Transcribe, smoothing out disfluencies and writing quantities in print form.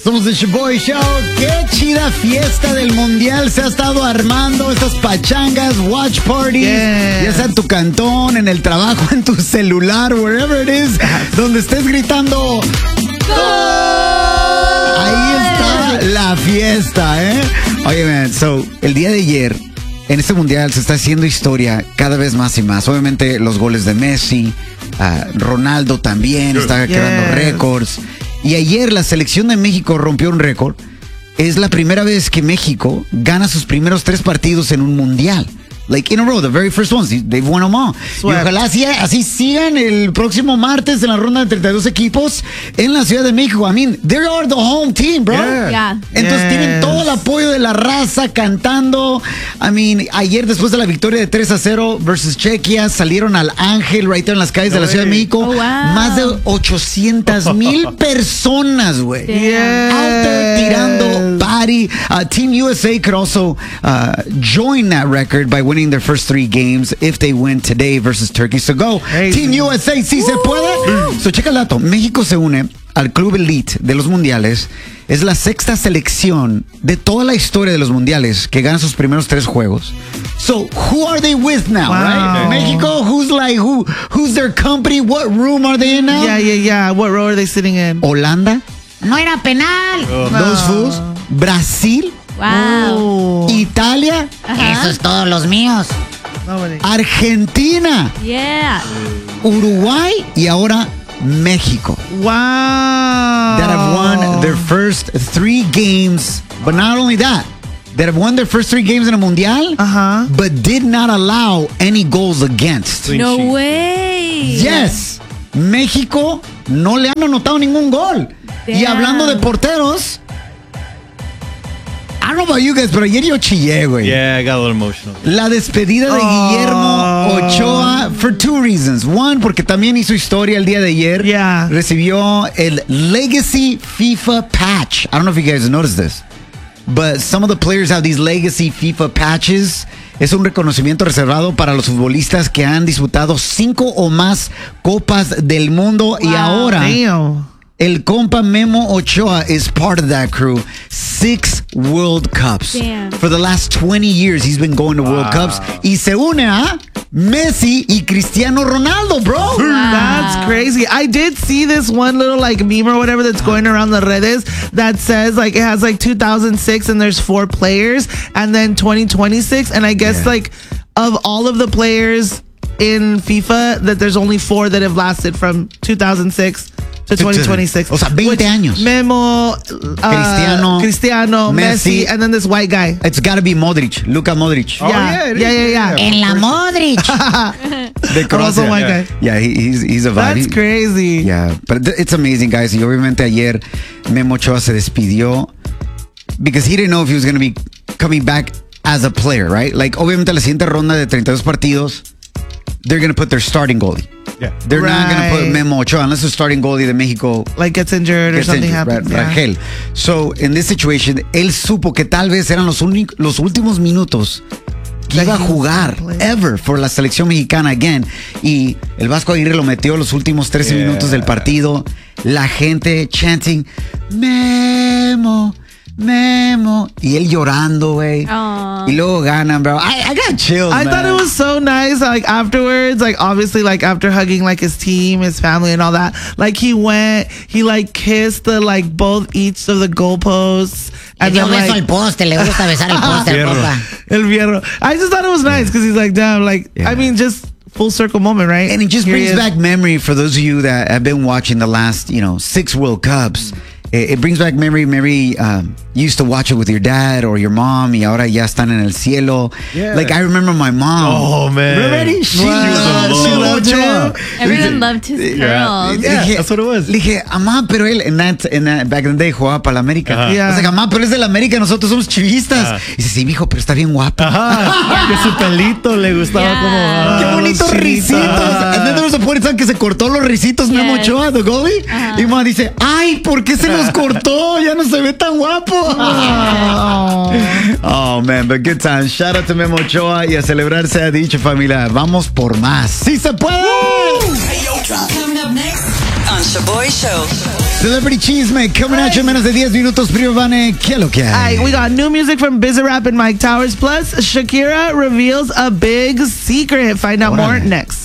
Somos The Shoboy Show. Qué chida fiesta del mundial se ha estado armando. Estas pachangas, watch parties, ya sea en tu cantón, en el trabajo, en tu celular, wherever it is, donde estés gritando ¡Gol! Ahí está la fiesta, ¿eh? Oye, man, el día de ayer, en este mundial se está haciendo historia cada vez más y más. Obviamente los goles de Messi, Ronaldo también está quebrando récords. Y ayer la selección de México rompió un récord. Es la primera vez que México gana sus primeros 3 partidos en un mundial. Like in a row, the very first ones. They've won them all. Y ojalá así sigan el próximo martes en la ronda de 32 equipos en la Ciudad de México. I mean, they are the home team, bro. Entonces tienen todo el apoyo de la raza cantando. I mean, ayer después de la victoria de 3-0 versus Chequia, salieron al Ángel right there en las calles de la Ciudad de México. Más de 800,000 personas, güey. Out there tirando party. Team USA could also join that record by winning their first 3 games if they win today versus Turkey. So go, Team USA, si se puede. So checa el dato. México se une al club elite de los mundiales. Es la 6ª selección de toda la historia de los mundiales que gana sus primeros 3 juegos. So who are they with now, right? México, who's their company? What room are they in now? Yeah. What row are they sitting in? Holanda. No era penal. Those fools. Brasil. Wow. Italia. Esos todos los míos. Argentina. Yeah. Uruguay y ahora México. Wow. That have won their first 3 games. But not only that, that have won their first 3 games in a mundial, but did not allow any goals against. No way. Yes. México no le han anotado ningún gol. Y hablando de porteros, I don't know about you guys, pero ayer yo chillé, güey. Yeah, I got a little emotional. La despedida de Guillermo Ochoa for 2 reasons. One, porque también hizo historia el día de ayer. Recibió el Legacy FIFA patch. I don't know if you guys noticed this, but some of the players have these Legacy FIFA patches. Es un reconocimiento reservado para los futbolistas que han disputado 5 o más Copas del Mundo. Y ahora el compa Memo Ochoa is part of that crew. 6 World Cups. For the last 20 years, he's been going to World Cups. Y se une a Messi y Cristiano Ronaldo, bro. That's crazy. I did see this one little like meme or whatever that's going around the redes that says like it has like 2006 and there's 4 players and then 2026. And I guess like of all of the players in FIFA, that there's only 4 that have lasted from 2006 to 2026. O sea, 20 años. Memo, Cristiano, Messi, and then this white guy. It's got to be Modric, Luka Modric. Yeah. En la Modric. De Croacia. White guy. Yeah, he's a vibe. That's crazy. Yeah, but it's amazing, guys. Y obviamente ayer Memo Ochoa se despidió because he didn't know if he was going to be coming back as a player, right? Like, obviamente la siguiente ronda de 32 partidos, they're going to put their starting goalie. Yeah. They're not going to put Memo Ochoa unless the starting goalie de Mexico gets injured or something happens. Rangel. So, in this situation, él supo que tal vez eran los últimos minutos que iba a jugar ever for la selección mexicana again. Y el Vasco Aguirre lo metió los últimos 13 minutos del partido. La gente chanting, Memo. Y él llorando, güey. Y luego ganan, bro. I got chills, I thought it was so nice, like, afterwards, like, obviously, like, after hugging, like, his team, his family, and all that, like, he like, kissed the, like, each of the goalposts. And then, like, al poste, le gusta besar el poste, El fierro. I just thought it was nice, because he's like, damn, like, I mean, just full circle moment, right? And it just brings back memory for those of you that have been watching the last, 6 World Cups. It brings back memory. Mary used to watch it with your dad or your mom, y ahora ya están en el cielo. Yeah. Like, I remember my mom. Oh, man. Remember? She loved him. Everyone loved his curls. Yeah, that's what it was. Le dije, amá, pero él, in that back in the day, jugaba para la América. Yeah. O sea, amá, pero es de la América, nosotros somos chivistas. Y dice, sí, mijo, pero está bien guapo. Que su pelito le gustaba como... Qué bonitos risitos. And then there was a point in time que se cortó los risitos, Memo Ochoa, the goalie. Y mamá dice, ay, ¿por qué se los cortó? Ya no se ve tan guapo. Oh, man, but good times. Shout out to Memo Ochoa y a celebrar se ha dicho, familia. Vamos por más. ¡Sí se puede! Hey, yo, coming up next. on Shaboy Show. Celebrity Chisme coming at you en menos de 10 minutos. Primo Vane, ¿qué es lo que hay? All right, we got new music from Bizarrap and Mike Towers. Plus, Shakira reveals a big secret. Find out more next.